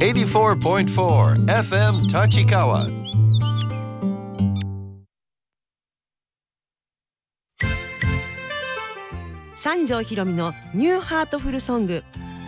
84.4 FM Tachikawa。 三条ひろみのニューハートフルソング。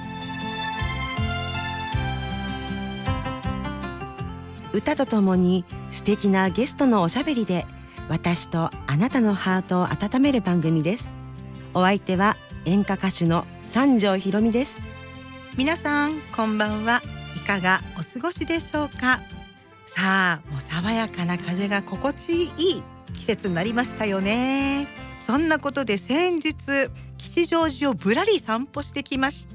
歌とともに素敵なゲストのおしゃべりで私とあなたのハートを温める番組です。お相手は演歌歌手の三条ひろみです。 皆さんこんばんは。いかがお過ごしでしょうか。さあ、もう爽やかな風が心地いい季節になりましたよね。そんなことで先日吉祥寺をぶらり散歩してきました。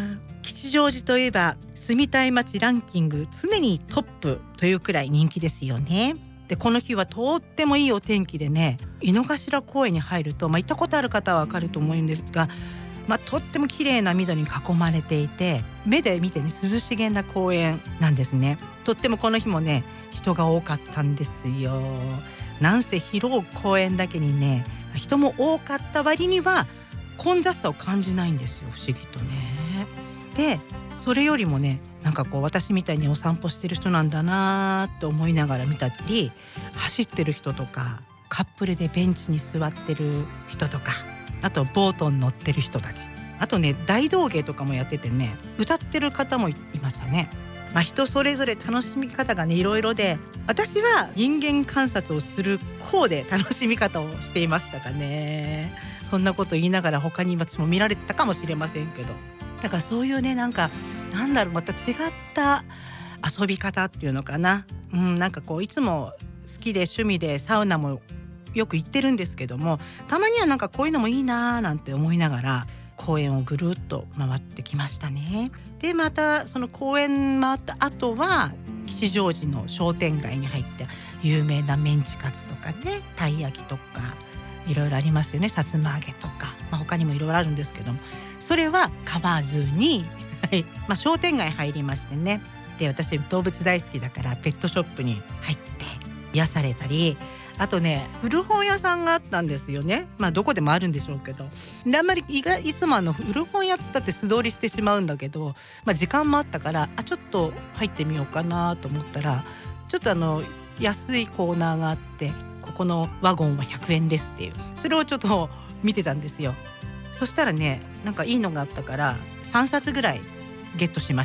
吉祥寺といえば住みたい街ランキング常にトップというくらい人気ですよね。でこの日はとってもいいお天気でね、井の頭公園に入ると、行ったことある方はわかると思うんですが、とっても綺麗な緑に囲まれていて、目で見てね涼しげな公園なんですね。とってもこの日もね人が多かったんですよ。なんせ広い公園だけにね人も多かった割には混雑さを感じないんですよ、不思議とね。でそれよりもね私みたいにお散歩してる人なんだなと思いながら見たり、走ってる人とかカップルでベンチに座ってる人とか、あとボートに乗ってる人たち、あとね大道芸とかもやっててね歌ってる方もいましたね。人それぞれ楽しみ方がねいろいろで、私は人間観察をする方で楽しみ方をしていましたかね。そんなこと言いながら他に私も見られたかもしれませんけど、だからそういうねまた違った遊び方っていうのかな、いつも好きで趣味でサウナもよく行ってるんですけども、たまにはこういうのもいいななんて思いながら公園をぐるっと回ってきましたね。でまたその公園回った後は吉祥寺の商店街に入って有名なメンチカツとかね、たい焼きとかいろいろありますよね、さつま揚げとか、他にもいろいろあるんですけども、それは買わずに商店街入りましてね。で私動物大好きだからペットショップに入って癒されたり、あとね古本屋さんがあったんですよね。どこでもあるんでしょうけど、であんまりいつも古本屋つったって素通りしてしまうんだけど、時間もあったからちょっと入ってみようかなと思ったら、ちょっと安いコーナーがあって、ここのワゴンは100円ですっていう、それをちょっと見てたんですよ。そしたらねいいのがあったから3冊ぐらいゲットしました。